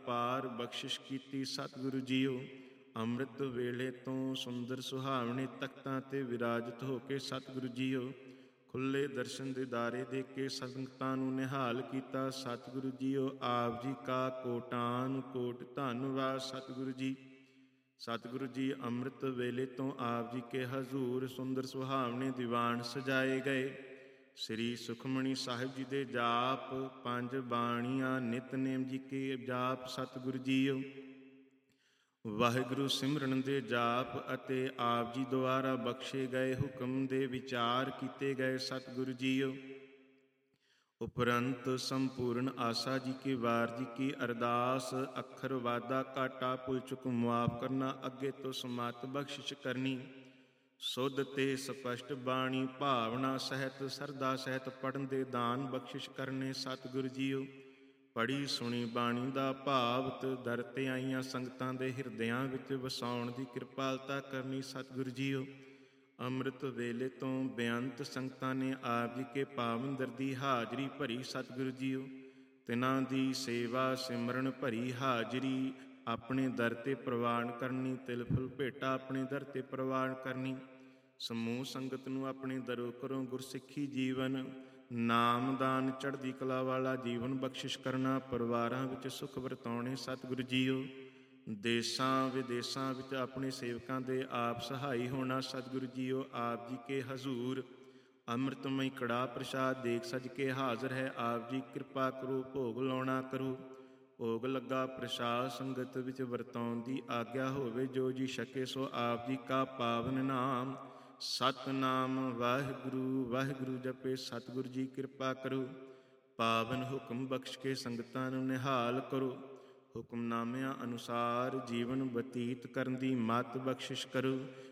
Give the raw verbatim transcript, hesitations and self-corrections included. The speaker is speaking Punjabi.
ਅਪਾਰ ਬਖਸ਼ਿਸ਼ ਕੀਤੀ ਸਤਿਗੁਰੂ ਜੀਓ। ਅੰਮ੍ਰਿਤ ਵੇਲੇ ਤੋਂ ਸੁੰਦਰ ਸੁਹਾਵਣੇ ਤਖਤਾਂ ਤੇ ਵਿਰਾਜਿਤ ਹੋ ਕੇ ਸਤਿਗੁਰੂ ਜੀਓ ਖੁੱਲੇ ਦਰਸ਼ਨ ਦੀਦਾਰੇ ਦੇ ਕੇ ਸੰਗਤਾਂ ਨੂੰ ਨਿਹਾਲ ਕੀਤਾ ਸਤਿਗੁਰੂ ਜੀਓ। ਆਪ ਜੀ ਕਾ ਕੋਟਾਨ ਕੋਟ ਧੰਨਵਾਦ ਸਤਿਗੁਰੂ ਜੀ। ਸਤਿਗੁਰੂ ਜੀ ਅੰਮ੍ਰਿਤ ਵੇਲੇ ਤੋਂ ਆਪ ਜੀ ਕੇ ਹਜ਼ੂਰ ਸੁੰਦਰ ਸੁਹਾਵਣੇ ਦੀਵਾਨ ਸਜਾਏ ਗਏ। ਸ੍ਰੀ ਸੁਖਮਣੀ ਸਾਹਿਬ ਜੀ ਦੇ ਜਾਪ ਪੰਜ ਬਾਣੀਆਂ ਨਿਤਨੇਮ ਜੀ ਕੇ ਜਾਪ ਸਤਿਗੁਰੂ ਜੀਓ। ਵਾਹਿਗੁਰੂ ਸਿਮਰਨ ਦੇ ਜਾਪ ਅਤੇ ਆਪ ਜੀ ਦੁਆਰਾ ਬਖਸ਼ੇ ਗਏ ਹੁਕਮ ਦੇ ਵਿਚਾਰ ਕੀਤੇ ਗਏ ਸਤਿਗੁਰੂ ਜੀਓ। ਉਪਰੰਤ ਸੰਪੂਰਨ ਆਸਾ ਜੀ ਕੀ ਵਾਰ ਜੀ ਕੀ ਅਰਦਾਸ ਅੱਖਰ ਵਾਧਾ ਘਾਟਾ ਭੁੱਲ ਚੁੱਕ ਮੁਆਫ ਕਰਨਾ ਅੱਗੇ ਤੋਂ ਸਮਤ ਬਖਸ਼ਿਸ਼ ਕਰਨੀ ਸੁੱਧ ਤੇ ਸਪਸ਼ਟ ਬਾਣੀ ਭਾਵਨਾ ਸਹਿਤ ਸਰਦਾ ਸਹਿਤ ਪੜ੍ਹਨ ਦੇ ਦਾਨ ਬਖਸ਼ਿਸ਼ ਕਰਨੇ ਸਤਿਗੁਰੂ ਜੀਓ। ਪੜ੍ਹੀ ਸੁਣੀ ਬਾਣੀ ਦਾ ਭਾਵ ਤੇ ਦਰ 'ਤੇ ਆਈਆਂ ਸੰਗਤਾਂ ਦੇ ਹਿਰਦਿਆਂ ਵਿੱਚ ਵਸਾਉਣ ਦੀ ਕਿਰਪਾਲਤਾ ਕਰਨੀ ਸਤਿਗੁਰੂ ਜੀਓ। ਅੰਮ੍ਰਿਤ ਵੇਲੇ ਤੋਂ ਬੇਅੰਤ ਸੰਗਤਾਂ ਨੇ ਆਪ ਜੀ ਕੇ ਪਾਵਨ ਦਰ ਦੀ ਹਾਜ਼ਰੀ ਭਰੀ ਸਤਿਗੁਰੂ ਜੀਓ। ਤਿਨਾਂ ਦੀ ਸੇਵਾ ਸਿਮਰਨ ਭਰੀ ਹਾਜ਼ਰੀ ਆਪਣੇ ਦਰ 'ਤੇ ਪ੍ਰਵਾਨ ਕਰਨੀ ਤਿਲ ਫੁਲ ਭੇਟਾ ਆਪਣੇ ਦਰ 'ਤੇ ਪ੍ਰਵਾਨ ਕਰਨੀ ਸਮੂਹ ਸੰਗਤ ਨੂੰ ਆਪਣੇ ਦਰੋਂ ਕਰੋ ਗੁਰਸਿੱਖੀ ਜੀਵਨ ਨਾਮਦਾਨ ਚੜ੍ਹਦੀ ਕਲਾ ਵਾਲਾ ਜੀਵਨ ਬਖਸ਼ਿਸ਼ ਕਰਨਾ ਪਰਿਵਾਰਾਂ ਵਿੱਚ ਸੁੱਖ ਵਰਤਾਉਣੇ ਸਤਿਗੁਰੂ ਜੀਓ। ਦੇਸਾਂ ਵਿਦੇਸਾਂ ਵਿੱਚ ਆਪਣੇ ਸੇਵਕਾਂ ਦੇ ਆਪ ਸਹਾਈ ਹੋਣਾ ਸਤਿਗੁਰੂ ਜੀਓ। ਆਪ ਜੀ ਕੇ ਹਜ਼ੂਰ ਅੰਮ੍ਰਿਤਮਈ ਕੜਾਹ ਪ੍ਰਸ਼ਾਦ ਦੇਖ ਸਜ ਕੇ ਹਾਜ਼ਰ ਹੈ। ਆਪ ਜੀ ਕਿਰਪਾ ਕਰੋ ਭੋਗ ਲਾਉਣਾ ਕਰੋ। ਭੋਗ ਲੱਗਾ ਪ੍ਰਸ਼ਾਦ ਸੰਗਤ ਵਿੱਚ ਵਰਤਾਉਣ ਦੀ ਆਗਿਆ ਹੋਵੇ। ਜੋ ਜੀ ਛਕੇ ਸੋ ਆਪ ਜੀ ਕਾ ਪਾਵਨ ਨਾਮ ਸਤਿਨਾਮ ਵਾਹਿਗੁਰੂ ਵਾਹਿਗੁਰੂ ਜਪੇ ਸਤਿਗੁਰੂ ਜੀ ਕਿਰਪਾ ਕਰੋ। ਪਾਵਨ ਹੁਕਮ ਬਖਸ਼ ਕੇ ਸੰਗਤਾਂ ਨੂੰ ਨਿਹਾਲ ਕਰੋ। ਹੁਕਮਨਾਮਿਆਂ ਅਨੁਸਾਰ ਜੀਵਨ ਬਤੀਤ ਕਰਨ ਦੀ ਮੱਤ ਬਖਸ਼ਿਸ਼ ਕਰੋ।